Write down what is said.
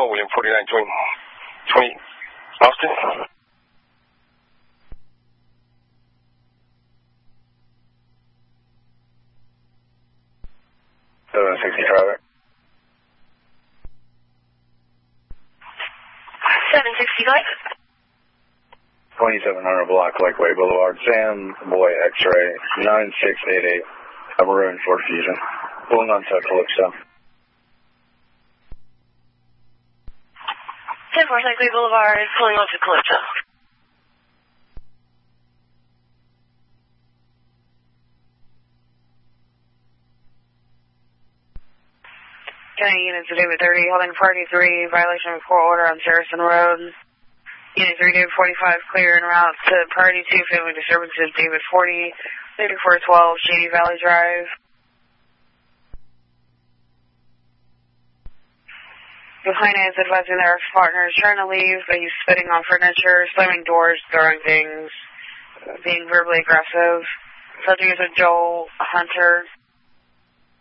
William 49, join 20, Austin. 760 traffic. 760, go ahead. 2700 Block Lakeway Boulevard, Sam Boy X-Ray, 9688, a Maroon Ford Fusion, pulling on to Calypso. 10-4 Lakeway Boulevard, pulling on to Calypso. County Unit David 30, holding party 3, violation of court order on Saracen Road. Unit 3, David 45, clear en route to party 2, family disturbances, David 40, 3412, Shady Valley Drive. Behind is advising their ex-partner is trying to leave, but he's spitting on furniture, slamming doors, throwing things, being verbally aggressive. Subject is a Joel Hunter.